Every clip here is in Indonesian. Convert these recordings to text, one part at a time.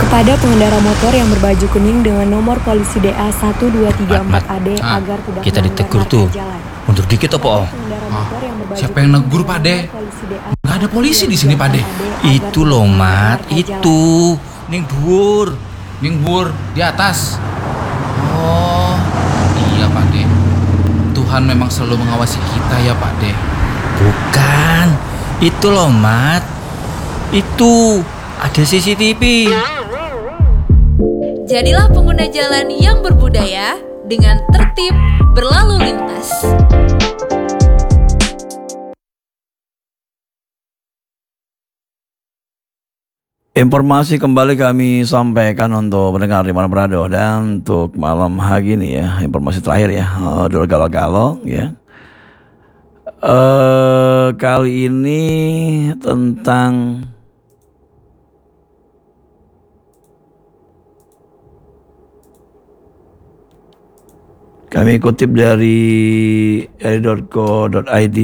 Kepada pengendara motor yang berbaju kuning dengan nomor polisi DA 1234AD agar tidak kita ditegur tuh. Mundur dikit apa? Siapa yang negur, Pak De? Nggak ada polisi di sini, Pak De. Itu loh, Mat. Itu. Ning dhuwur. Di atas. Oh, iya, Pak De. Tuhan memang selalu mengawasi kita ya, Pak De. Bukan. Itu loh, Mat. Itu. Ada CCTV. Jadilah pengguna jalan yang berbudaya dengan tertib berlalu lintas. Informasi kembali kami sampaikan untuk pendengar di mana berada, dan untuk malam hari ini ya, informasi terakhir ya, dulu galau-galau ya. Kali ini tentang kami kutip dari eri.co.id.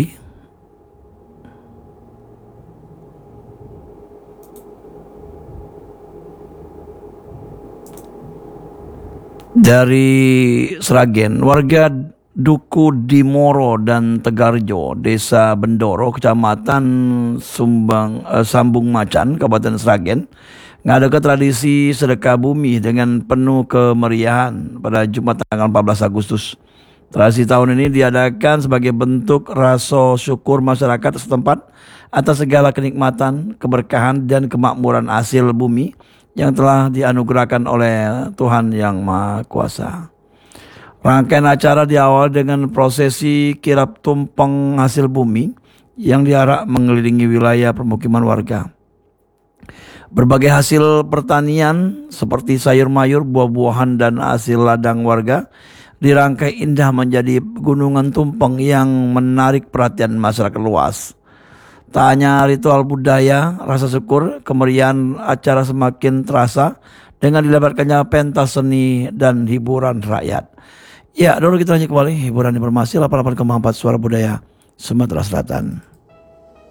Dari Sragen, warga Duku Dimoro dan Tegarjo, Desa Bendoro, Kecamatan Sambung Macan, Kabupaten Sragen, ngadakan tradisi sedekah bumi dengan penuh kemeriahan pada Jumat tanggal 14 Agustus. Tradisi tahun ini diadakan sebagai bentuk rasa syukur masyarakat setempat atas segala kenikmatan, keberkahan, dan kemakmuran hasil bumi yang telah dianugerahkan oleh Tuhan Yang Maha Kuasa. Rangkaian acara diawali dengan prosesi kirap tumpeng hasil bumi yang diarak mengelilingi wilayah permukiman warga. Berbagai hasil pertanian seperti sayur mayur, buah-buahan, dan hasil ladang warga dirangkai indah menjadi gunungan tumpeng yang menarik perhatian masyarakat luas. Tak hanya ritual budaya, rasa syukur, kemeriahan acara semakin terasa dengan dilebatkannya pentas seni dan hiburan rakyat. Ya, dulu kita lanjut kembali hiburan informasi 88,4 Suara Budaya Sumatera Selatan.